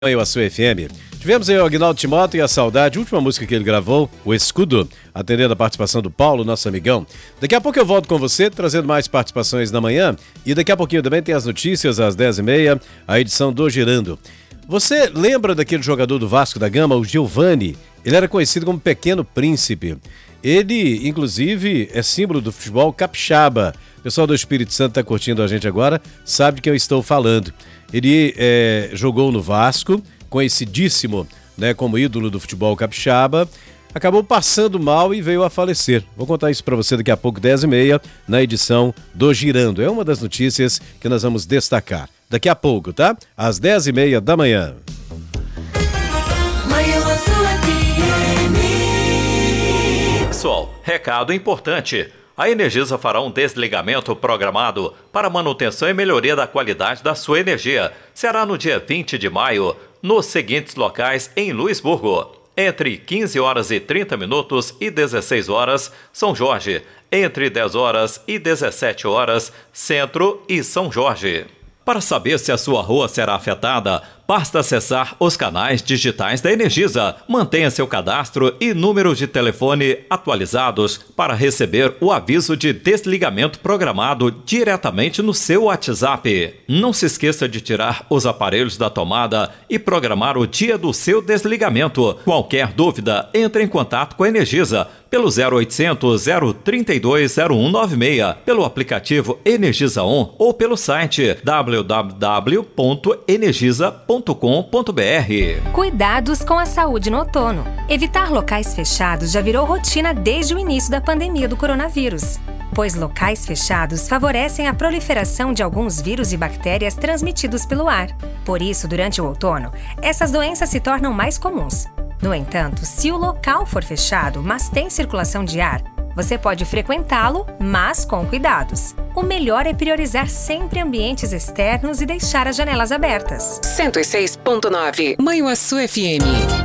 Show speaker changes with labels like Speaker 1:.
Speaker 1: Eu, a sua FM. Tivemos aí o Agnaldo Timóteo e a Saudade, última música que ele gravou, O Escudo, atendendo a participação do Paulo, nosso amigão. Daqui a pouco eu volto com você, trazendo mais participações na manhã. E daqui a pouquinho também tem as notícias, às 10h30, a edição do Girando. Você lembra daquele jogador do Vasco da Gama, o Giovani? Ele era conhecido como Pequeno Príncipe. Ele, inclusive, é símbolo do futebol capixaba. O pessoal do Espírito Santo está curtindo a gente agora, sabe de quem eu estou falando. Ele jogou no Vasco, conhecidíssimo, né, como ídolo do futebol capixaba, acabou passando mal e veio a falecer. Vou contar isso para você daqui a pouco, 10h30, na edição do Girando. É uma das notícias que nós vamos destacar. Daqui a pouco, tá? Às 10h30 da manhã.
Speaker 2: Pessoal, recado importante. A Energisa fará um desligamento programado para manutenção e melhoria da qualidade da sua energia. Será no dia 20 de maio, nos seguintes locais em Luisburgo. Entre 15 horas e 30 minutos e 16 horas, São Jorge. Entre 10 horas e 17 horas, Centro e São Jorge. Para saber se a sua rua será afetada, basta acessar os canais digitais da Energisa. Mantenha seu cadastro e número de telefone atualizados para receber o aviso de desligamento programado diretamente no seu WhatsApp. Não se esqueça de tirar os aparelhos da tomada e programar o dia do seu desligamento. Qualquer dúvida, entre em contato com a Energisa pelo 0800 032 0196, pelo aplicativo Energisa On ou pelo site www.energisa.com.br.
Speaker 3: Cuidados com a saúde no outono. Evitar locais fechados já virou rotina desde o início da pandemia do coronavírus, pois locais fechados favorecem a proliferação de alguns vírus e bactérias transmitidos pelo ar. Por isso, durante o outono, essas doenças se tornam mais comuns. No entanto, se o local for fechado, mas tem circulação de ar, você pode frequentá-lo, mas com cuidados. O melhor é priorizar sempre ambientes externos e deixar as janelas abertas.
Speaker 4: 106.9 Manhuaçu FM.